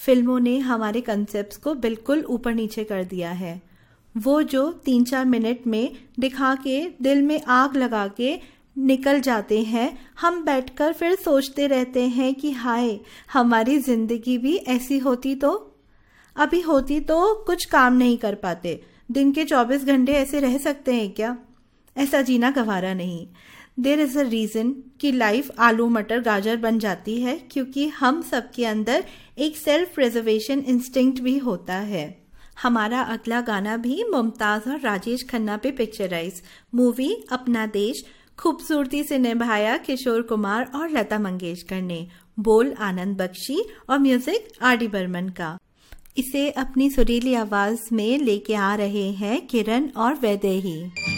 फिल्मों ने हमारे कंसेप्ट्स को बिल्कुल ऊपर नीचे कर दिया है। वो जो 3-4 मिनट में दिखा के दिल में आग लगा के निकल जाते हैं, हम बैठकर फिर सोचते रहते हैं कि हाय, हमारी जिंदगी भी ऐसी होती तो। अभी होती तो कुछ काम नहीं कर पाते, दिन के 24 घंटे ऐसे रह सकते हैं क्या? ऐसा जीना गवारा नहीं। देयर इज़ अ रीज़न कि लाइफ आलू मटर गाजर बन जाती है, क्योंकि हम सबके अंदर एक सेल्फ प्रिजर्वेशन इंस्टिंक्ट भी होता है। हमारा अगला गाना भी मुमताज़ और राजेश खन्ना पे पिक्चराइज मूवी अपना देश खूबसूरती से निभाया किशोर कुमार और लता मंगेशकर ने। बोल आनंद बख्शी और म्यूजिक आर.डी. बर्मन का। इसे अपनी सुरीली आवाज में लेके आ रहे हैं किरण और वैदेही।